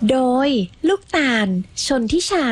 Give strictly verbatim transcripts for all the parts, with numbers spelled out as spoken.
โดยลูกตาลชนทิชา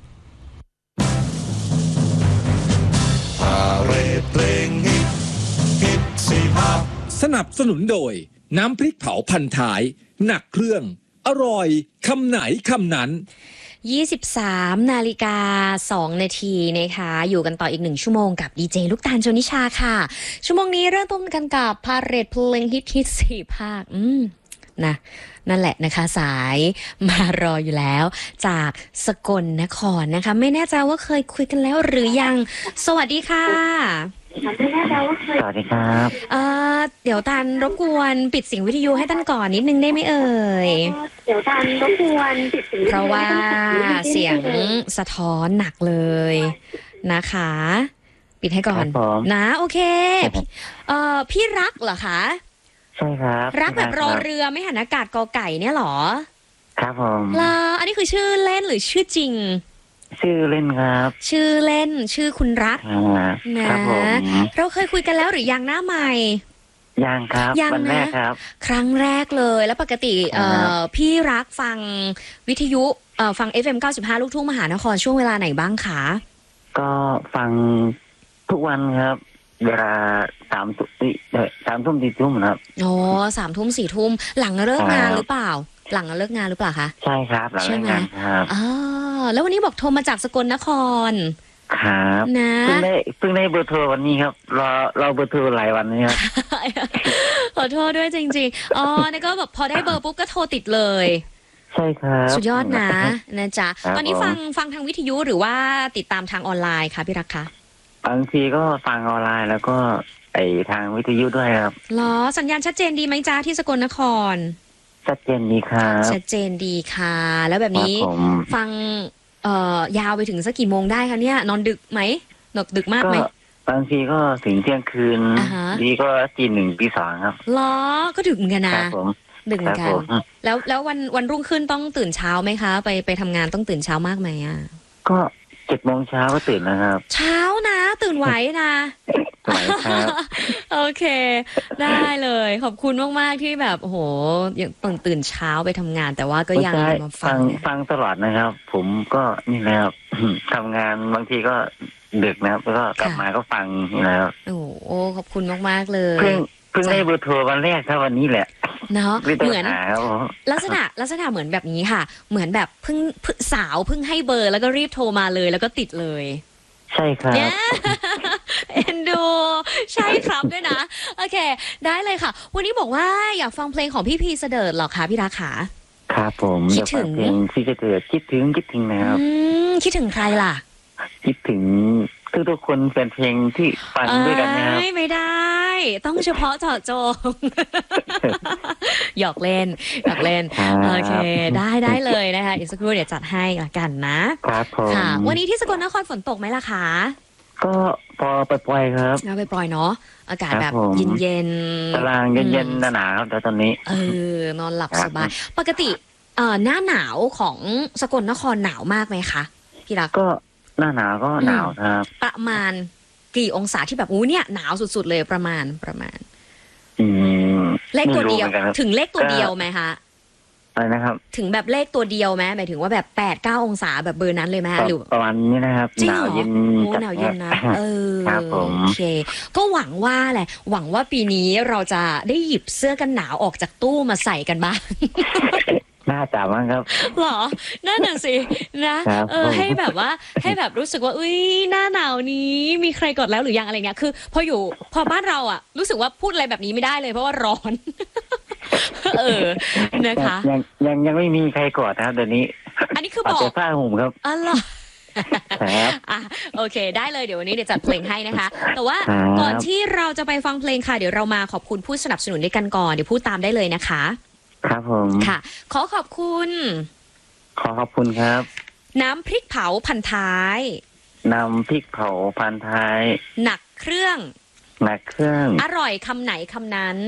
พาเรดเพลงฮิตฮิตสีภาพสนับสนุนโดยน้ำพริกเผาพันท้ายหนักเครื่องอร่อยคำไหนคำนั้นยี่สิบสามนาฬิกาสองนาทีนะคะอยู่กันต่ออีกหนึ่งชั่วโมงกับดีเจลูกตาลชนนิชาค่ะชั่วโมงนี้เริ่มต้นกันกับพาเรดเพลงฮิตฮิตสี่ภาคอืมนะนั่นแหละนะคะสายมารออยู่แล้วจากสกลนครนะคะไม่แน่ใจว่าเคยคุยกันแล้วหรือยังสวัสดีค่ะสวัสดีครับเอ่อเดี๋ยวตันรบกวนปิดเสียงวิทยุให้ตันก่อนนิดนึงได้ไหมเอ่ยเดี๋ยวตันรบกวนปิดเสียงเพราะว่าเสียงสะท้อนหนักเลยนะคะปิดให้ก่อนนะโอเคเอ่อพี่รักเหรอคะใช่ครับรักแบบรอเรือไม่หันอากาศกอไก่เนี่ยหรอครับผมแล้วอันนี้คือชื่อเล่นหรือชื่อจริงชื่อเล่นครับชื่อเล่นชื่อคุณรักนะเราเคยคุยกันแล้วหรือยังหน้าใหม่ยังครับวันแรกครับครั้งแรกเลยแล้วปกติเอ่อพี่รักฟังวิทยุเอ่อฟัง เอฟ เอ็ม เก้าสิบห้า ลูกทุ่งมหานครช่วงเวลาไหนบ้างคะก็ฟังทุกวันครับเวลาสามทุ่มสามทุ่มสี่ทุ่มครับอ๋อสามทุ่มสี่ทุ่มหลังเลิกงานหรือเปล่าหลังเลิกงานหรือเปล่าคะใช่ครับหลังเลิกงานครับอ๋อแล้ววันนี้บอกโทรมาจากสกลนครครับนะเพิ่งได้เพิ่งได้เบอร์โทรวันนี้ครับรอรอเบอร์โทรหลายวันนี้ครับขอโทษด้วยจริงๆอ๋อนี่ก็แบบพอได้เบอร์ปุ๊บก็โทรติดเลยใช่ครับสุดยอดนะนะจ๊ะตอนนี้ฟังฟังทางวิทยุหรือว่าติดตามทางออนไลน์คะพี่รักคะบางทีก็ฟังออนไลน์แล้วก็ไอทางวิทยุด้วยครับหรอสัญญาณชัดเจนดีไหมจ๊ะที่สกลนครชัดเจนดีครับชัดเจนดีค่ะแล้วแบบนี้ฟังเอ่อยาวไปถึงสักกี่โมงได้คะเนี่ยนอนดึกไหมนอนดึกมากไหมบางทีก็ถึงเที่ยงคืนดีก็ตีหนึ่งตีสองครับหรอก็ดึกเหมือนกันนะดึกเหมือนกันแล้วแล้ววันวันรุ่งขึ้นต้องตื่นเช้าไหมคะไปไปทำงานต้องตื่นเช้ามากไหมอ่ะก็เจ็ดโมงเช้าก็ตื่นนะครับเช้านะตื่นไหวนะไหวครับโอเคได้เลยขอบคุณมากๆที่แบบโอ้โหยังตื่นตื่นเช้าไปทำงานแต่ว่าก็ยังมาฟังฟังตลอดนะครับผมก็นี่นะครับทำงานบางทีก็ดึกนะครับแล้วก็กลับมาก็ฟังนี่นะครับโอ้โหขอบคุณมากๆเลยเพิ่งเพิ่งได้เบอร์โทรวันแรกครับวันนี้แหละเนาะเหมือนลักษณะลักษณะเหมือนแบบนี้ค่ะเหมือนแบบเพิ่งสาวเพิ่งให้เบอร์แล้วก็รีบโทรมาเลยแล้วก็ติดเลยใช่ครับเอ็นดูใช่ครับด้วยนะโอเคได้เลยค่ะวันนี้บอกว่าอยากฟังเพลงของพี่พีเสดิร์ดหรอคะพี่ราขาครับผมคิดถึงเพลงพี่เสดิร์ดคิดถึงคิดถึงนะครับคิดถึงใครล่ะคิดถึงทุกทุกคนเป็นเพลงที่ฟังด้วยกันนะครับไม่ได้ต้องเฉพาะเจาะจงหยอกเล่นหยอกเล่นโอเคได้ได้เลยนะคะอีกสักครู่เดี๋ยวจัดให้ละกันนะครับผมค่ะวันนี้ที่สกลนครฝนตกไหมล่ะคะก็พอไปปล่อยครับเราไปปล่อยเนาะอากาศแบบเย็นๆตารางเย็นๆหนาๆครับแต่ตอนนี้เออนอนหลับสบายปกติเอ่อหน้าหนาวของสกลนครหนาวมากไหมคะพี่รักก็หน้าหนาวก็หนาวครับประมาณกี่องศาที่แบบอู้เนี่ยหนาวสุดๆเลยประมาณประมาณอืมเลขตัวเดียวถึงเลขตัวเดียวไหมคะอะไรนะครับถึงแบบเลขตัวเดียวไหมหมายถึงว่าแบบแปดเก้าองศาแบบเบอร์นั้นเลยไหมหรือประมาณนี้นะครับหนาวเย็นโอ้หนาวเย็นนะเออโอเคก็หวังว่าแหละหวังว่าปีนี้เราจะได้หยิบเสื้อกันหนาวออกจากตู้มาใส่กันบ้างน่าจะมั้งครับหรอนั่นน่ะสินะเออให้แบบว่าให้แบบรู้สึกว่าอุ้ยหน้าหนาวนี้มีใครกดแล้วหรือยังอะไรเงี้ยคือพออยู่พอบ้านเราอ่ะรู้สึกว่าพูดอะไรแบบนี้ไม่ได้เลยเพราะว่าร้อนเออนะคะยังยังยังไม่มีใครกดนะครับเดี๋ยวนี้อันนี้คือบอกผ้าห่มครับอ๋อเหรออ่ะโอเคได้เลยเดี๋ยววันนี้เดี๋ยวจัดเพลงให้นะคะแต่ว่าก่อนที่เราจะไปฟังเพลงค่ะเดี๋ยวเรามาขอบคุณผู้สนับสนุนด้วยกันก่อนเดี๋ยวพูดตามได้เลยนะคะครับผมค่ะขอขอบคุณขอขอบคุณครับน้ำพริกเผาพันท้ายน้ำพริกเผาพันท้ายหนักเครื่องหนักเครื่องอร่อยคำไหนคำนั้น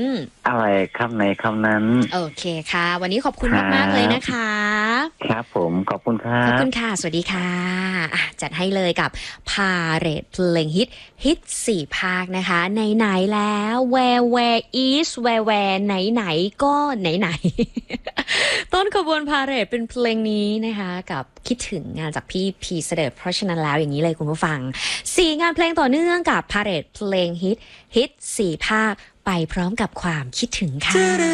อะไรคำไหนคำนั้นโอเคค่ะ วันนี้ขอบคุณครับมากๆเลยนะคะครับผมขอบคุณครัขอบบ คุณค่ะ สวัสดีค่ะอ่ะ จัดให้เลยกับพาเรดเพลงฮิตฮิตสี่ภาคนะคะ ไหนๆแล้ว where where is where where ไหนๆก็ไหนๆ ต้นขบวนพาเรดเป็นเพลงนี้นะคะ กับคิดถึงงานจากพี่พีเสด็จเพราะฉะนั้นแล้วอย่างนี้เลยคุณผู้ฟังสี่งานเพลงต่อเนื่องกับพาเรดเพลงฮิตฮิตสี่ภาคไปพร้อมกับความคิดถึงค่ะ